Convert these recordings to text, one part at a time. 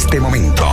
este momento.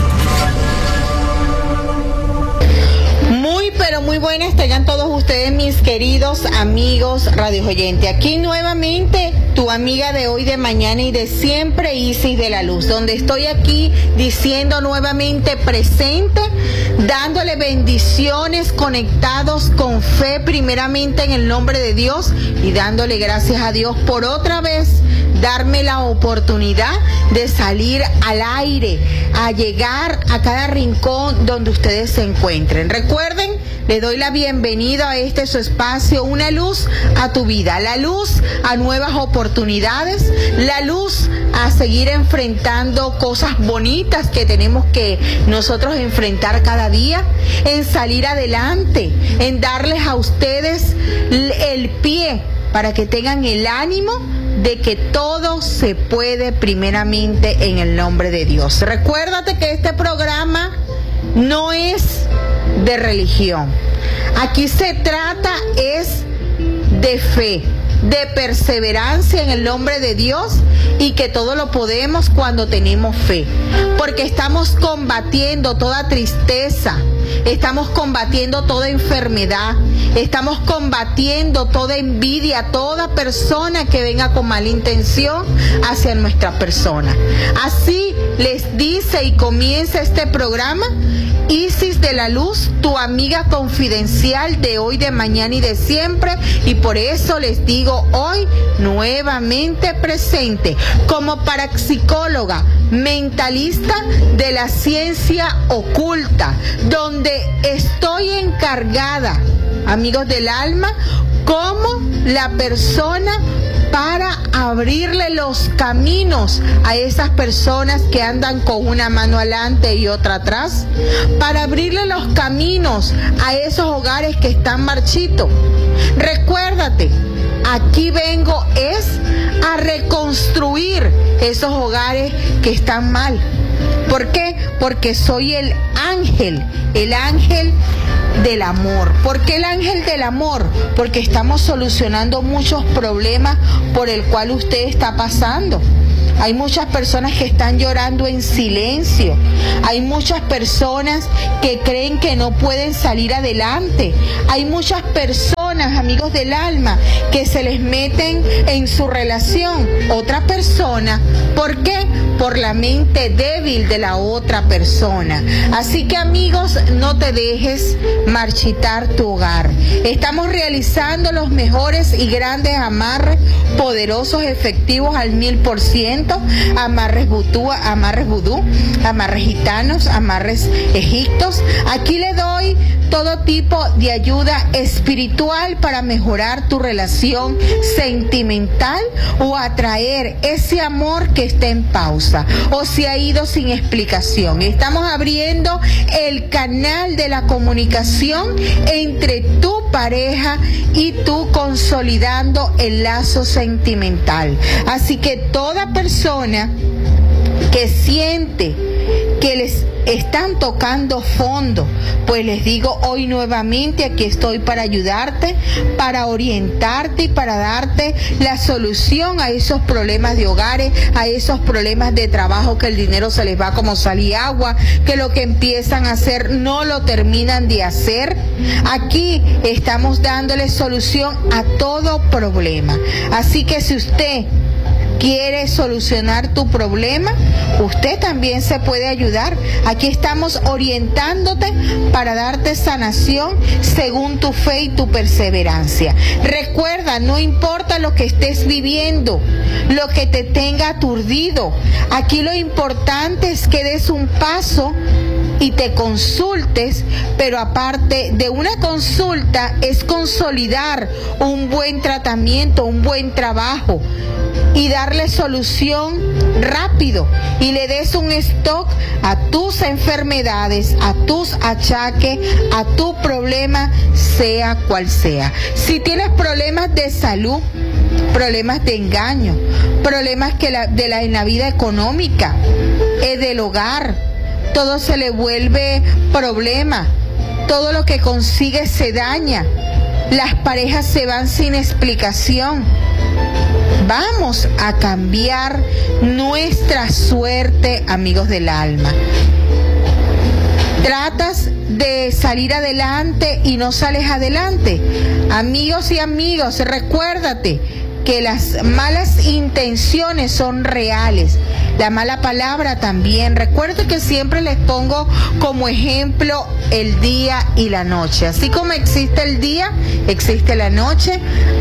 Pero muy buenas tengan todos ustedes, mis queridos amigos radioyentes. Aquí nuevamente tu amiga de hoy, de mañana y de siempre, Isis de la Luz, donde estoy aquí diciendo nuevamente presente, dándole bendiciones, conectados con fe primeramente en el nombre de Dios y dándole gracias a Dios por otra vez darme la oportunidad de salir al aire, a llegar a cada rincón donde ustedes se encuentren. Recuerden, les doy la bienvenida a este su espacio, una luz a tu vida, la luz a nuevas oportunidades, la luz a seguir enfrentando cosas bonitas que tenemos que nosotros enfrentar cada día, en salir adelante, en darles a ustedes el pie para que tengan el ánimo de que todo se puede primeramente en el nombre de Dios. Recuérdate que este programa no es de religión. Aquí se trata es de fe, de perseverancia en el nombre de Dios, y que todo lo podemos cuando tenemos fe, porque estamos combatiendo toda tristeza, estamos combatiendo toda enfermedad, estamos combatiendo toda envidia, toda persona que venga con mala intención hacia nuestra persona. Así les dice y comienza este programa Isis de la Luz, tu amiga confidencial de hoy, de mañana y de siempre, y por eso les digo hoy nuevamente presente como parapsicóloga, mentalista de la ciencia oculta, donde estoy encargada, amigos del alma, como la persona para abrirle los caminos a esas personas que andan con una mano adelante y otra atrás, para abrirle los caminos a esos hogares que están marchitos. Recuérdate, aquí vengo es a reconstruir esos hogares que están mal. ¿Por qué? Porque soy el ángel del amor. ¿Por qué el ángel del amor? Porque estamos solucionando muchos problemas por el cual usted está pasando. Hay muchas personas que están llorando en silencio. Hay muchas personas que creen que no pueden salir adelante. Hay muchas personas, amigos del alma, que se les meten en su relación otra persona. ¿Por qué? Por la mente débil de la otra persona. Así que, amigos, no te dejes marchitar tu hogar. Estamos realizando los mejores y grandes amarres, poderosos, efectivos al 1000%. Amarres vudú, amarres gitanos, amarres egiptos. Aquí le doy todo tipo de ayuda espiritual para mejorar tu relación sentimental o atraer ese amor que está en pausa o se ha ido sin explicación. Estamos abriendo el canal de la comunicación entre tu pareja y tú, consolidando el lazo sentimental. Así que toda persona que siente que les están tocando fondo, pues les digo hoy nuevamente, aquí estoy para ayudarte, para orientarte y para darte la solución a esos problemas de hogares, a esos problemas de trabajo, que el dinero se les va como sal y agua, que lo que empiezan a hacer no lo terminan de hacer. Aquí estamos dándole solución a todo problema. Así que si usted quiere solucionar tu problema, usted también se puede ayudar. Aquí estamos orientándote para darte sanación según tu fe y tu perseverancia. Recuerda, no importa lo que estés viviendo, lo que te tenga aturdido, aquí lo importante es que des un paso y te consultes, pero aparte de una consulta es consolidar un buen tratamiento, un buen trabajo y darle solución rápido, y le des un stop a tus enfermedades, a tus achaques, a tu problema, sea cual sea. Si tienes problemas de salud, problemas de engaño, problemas en la vida económica, del hogar, todo se le vuelve problema, todo lo que consigue se daña, las parejas se van sin explicación. Vamos a cambiar nuestra suerte, amigos del alma. Tratas de salir adelante y no sales adelante. Amigos y amigos, recuérdate que las malas intenciones son reales. La mala palabra también. Recuerdo que siempre les pongo como ejemplo el día y la noche. Así como existe el día, existe la noche.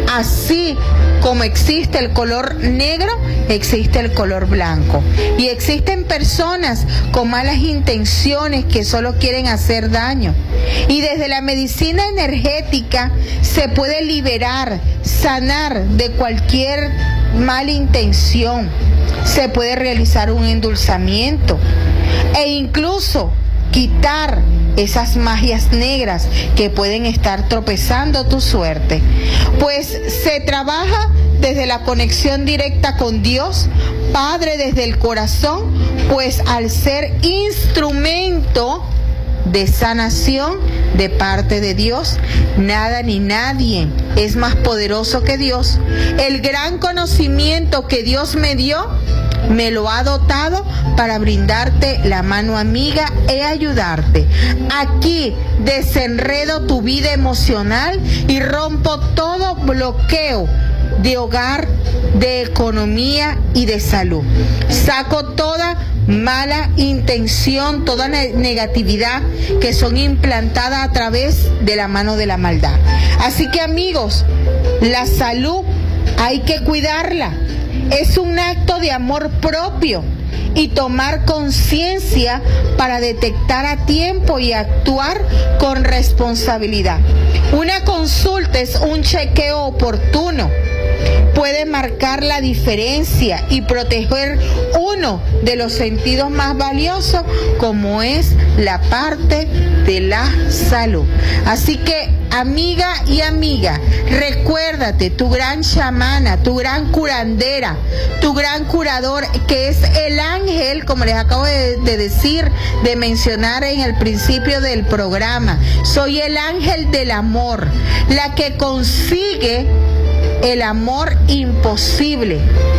Así como existe el color negro, existe el color blanco. Y existen personas con malas intenciones que solo quieren hacer daño. Y desde la medicina energética se puede liberar, sanar de cualquier mala intención. Se puede realizar un endulzamiento e incluso quitar esas magias negras que pueden estar tropezando tu suerte. Pues se trabaja desde la conexión directa con Dios, Padre, desde el corazón, pues al ser instrumento de sanación de parte de Dios, nada ni nadie es más poderoso que Dios. El gran conocimiento que Dios me dio, me lo ha dotado para brindarte la mano amiga e ayudarte. Aquí desenredo tu vida emocional y rompo todo bloqueo de hogar, de economía y de salud. Saco toda mala intención, toda negatividad que son implantadas a través de la mano de la maldad. Así que, amigos, la salud hay que cuidarla. Es un acto de amor propio y tomar conciencia para detectar a tiempo y actuar con responsabilidad. Una consulta es un chequeo oportuno. Puede marcar la diferencia y proteger uno de los sentidos más valiosos, como es la parte de la salud. Así que, amiga y amiga, recuérdate, tu gran chamana, tu gran curandera, tu gran curador, que es el ángel, como les acabo de decir, de mencionar en el principio del programa. Soy el ángel del amor, la que consigue el amor imposible.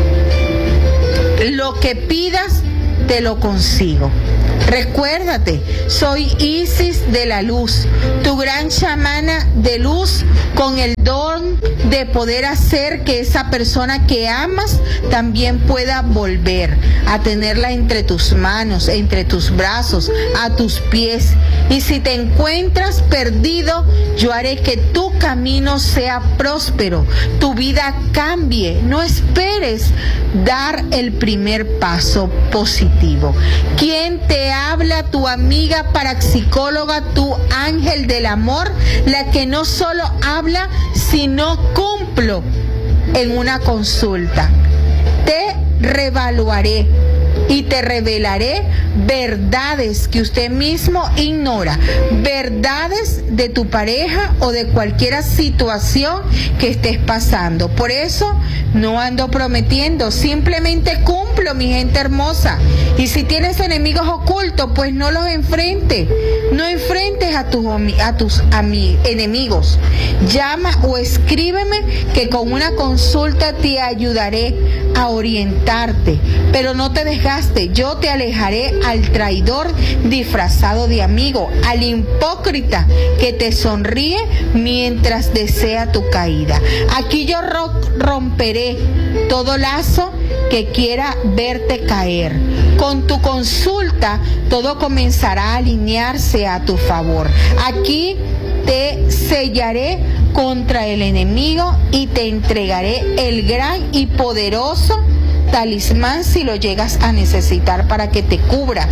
Lo que pidas, te lo consigo. Recuérdate, soy Isis de la luz, tu gran chamana de luz, con el don de poder hacer que esa persona que amas también pueda volver a tenerla entre tus manos, entre tus brazos, a tus pies. Y si te encuentras perdido, yo haré que tu camino sea próspero, tu vida cambie. No esperes dar el primer paso positivo. ¿Quién te habla? Tu amiga parapsicóloga, tu ángel del amor, la que no solo habla, sino cumplo en una consulta. Te reevaluaré y te revelaré verdades que usted mismo ignora, verdades de tu pareja o de cualquier situación que estés pasando. Por eso no ando prometiendo, simplemente cumplo, mi gente hermosa. Y si tienes enemigos ocultos, pues no los enfrentes. No enfrentes a tus enemigos. Llama o escríbeme, que con una consulta te ayudaré a orientarte. Pero no te desgastes, yo te alejaré al traidor disfrazado de amigo, al hipócrita que te sonríe mientras desea tu caída. Aquí yo romperé todo lazo que quiera verte caer. Con tu consulta todo comenzará a alinearse a tu favor. Aquí te sellaré contra el enemigo y te entregaré el gran y poderoso talismán si lo llegas a necesitar, para que te cubra,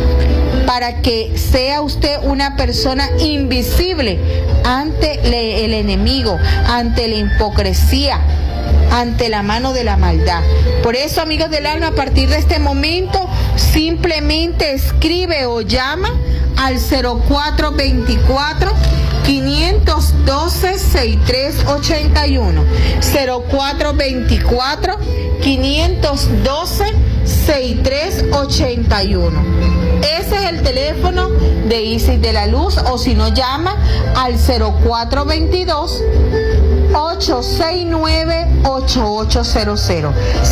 para que sea usted una persona invisible ante el enemigo, ante la hipocresía, ante la mano de la maldad. Por eso, amigos del alma, a partir de este momento simplemente escribe o llama al 0424 512-6381, 0424 512-6381. Ese es el teléfono de Isis de la Luz, o si no, llama al 0422 0422-869-8800.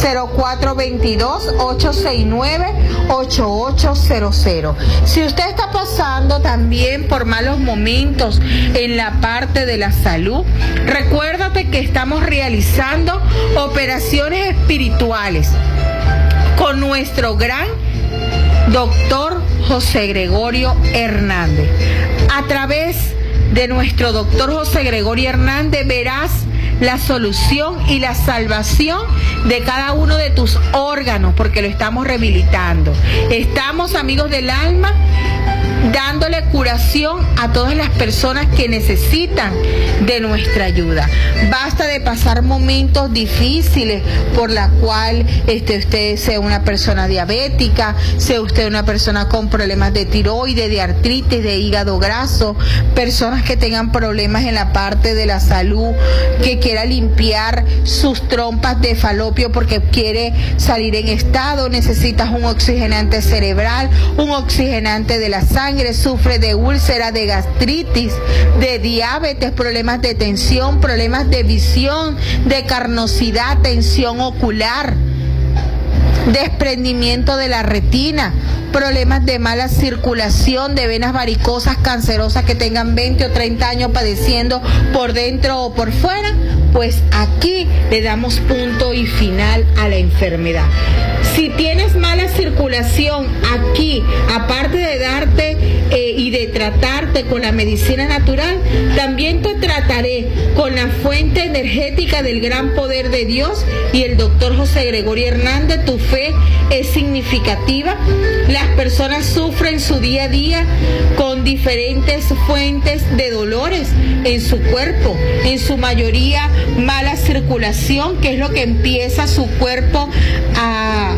0422-869-8800. Si usted está pasando también por malos momentos en la parte de la salud, recuérdate que estamos realizando operaciones espirituales con nuestro gran doctor José Gregorio Hernández. A través de nuestro doctor José Gregorio Hernández verás la solución y la salvación de cada uno de tus órganos, porque lo estamos rehabilitando. Estamos, amigos del alma, dándole curación a todas las personas que necesitan de nuestra ayuda. Basta de pasar momentos difíciles por la cual usted sea una persona diabética, sea usted una persona con problemas de tiroides, de artritis, de hígado graso, personas que tengan problemas en la parte de la salud, que quiera limpiar sus trompas de falopio porque quiere salir en estado, necesitas un oxigenante cerebral, un oxigenante de la sangre, sufre de úlcera, de gastritis, de diabetes, problemas de tensión, problemas de visión, de carnosidad, tensión ocular, desprendimiento de la retina, problemas de mala circulación, de venas varicosas cancerosas que tengan 20 o 30 años padeciendo por dentro o por fuera, pues aquí le damos punto y final a la enfermedad. Si tienes mala circulación, aquí, aparte de darte y de tratarte con la medicina natural, también te trataré con la fuente energética del gran poder de Dios y el doctor José Gregorio Hernández. Tu fe es significativa. Las personas sufren su día a día con diferentes fuentes de dolores en su cuerpo, en su mayoría mala circulación, que es lo que empieza su cuerpo a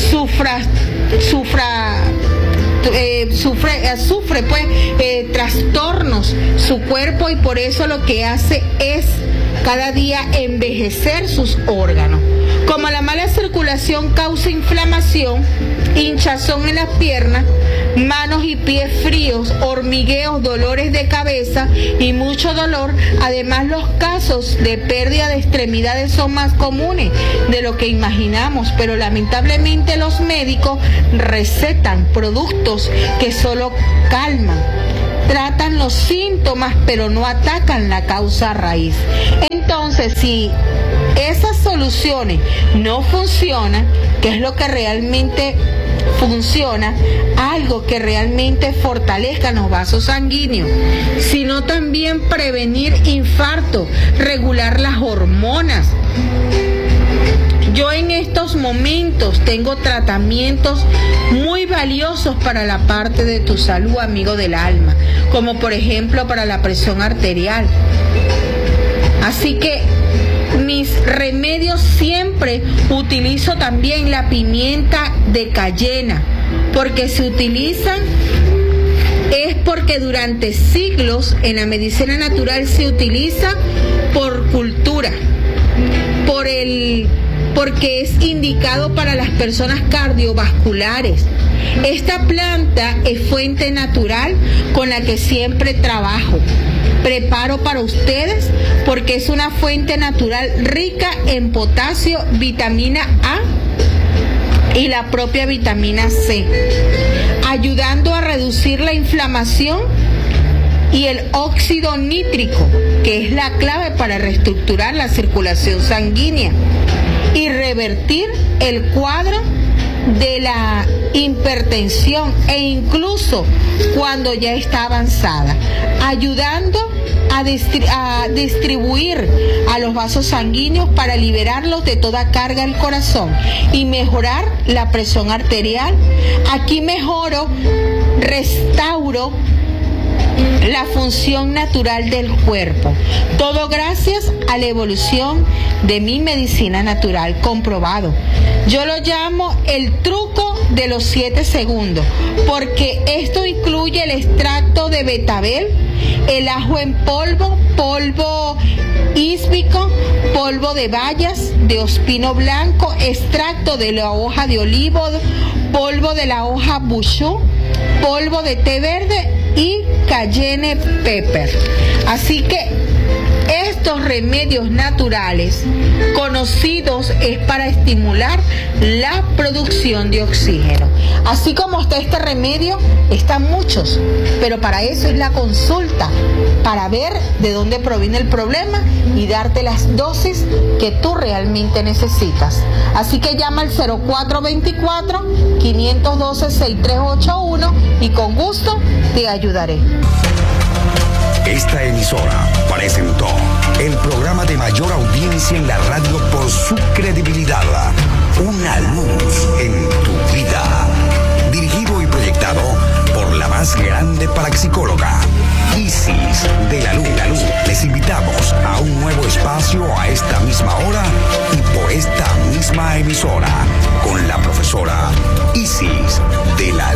sufre trastornos su cuerpo, y por eso lo que hace es cada día envejecer sus órganos. Como la mala circulación causa inflamación, hinchazón en las piernas, manos y pies fríos, hormigueos, dolores de cabeza y mucho dolor. Además, los casos de pérdida de extremidades son más comunes de lo que imaginamos, pero lamentablemente los médicos recetan productos que solo calman, tratan los síntomas, pero no atacan la causa raíz. Entonces, si esas soluciones no funcionan, ¿qué es lo que realmente funciona? Algo que realmente fortalezca los vasos sanguíneos, sino también prevenir infarto, regular las hormonas. Yo en estos momentos tengo tratamientos muy valiosos para la parte de tu salud, amigo del alma, como por ejemplo para la presión arterial. Así que mis remedios siempre utilizo también la pimienta de cayena, porque se utilizan es porque durante siglos en la medicina natural se utiliza por cultura, porque es indicado para las personas cardiovasculares. Esta planta es fuente natural con la que siempre trabajo. Preparo para ustedes porque es una fuente natural rica en potasio, vitamina A y la propia vitamina C, ayudando a reducir la inflamación y el óxido nítrico, que es la clave para reestructurar la circulación sanguínea y revertir el cuadro de la hipertensión e incluso cuando ya está avanzada, ayudando a distribuir a los vasos sanguíneos para liberarlos de toda carga del corazón y mejorar la presión arterial. Aquí restauro la función natural del cuerpo. Todo gracias a la evolución de mi medicina natural comprobado. Yo lo llamo el truco de los 7 segundos, porque esto incluye el extracto de betabel, el ajo en polvo ísmico, polvo de bayas, de ospino blanco, extracto de la hoja de olivo, polvo de la hoja bushú, polvo de té verde y cayenne pepper. Así que esto estos remedios naturales conocidos es para estimular la producción de oxígeno. Así como está este remedio, están muchos, pero para eso es la consulta, para ver de dónde proviene el problema y darte las dosis que tú realmente necesitas. Así que llama al 0424-512-6381 y con gusto te ayudaré. Esta emisora presentó el programa de mayor audiencia en la radio por su credibilidad. Una luz en tu vida. Dirigido y proyectado por la más grande parapsicóloga, Isis de la Luz. Les invitamos a un nuevo espacio a esta misma hora y por esta misma emisora con la profesora Isis de la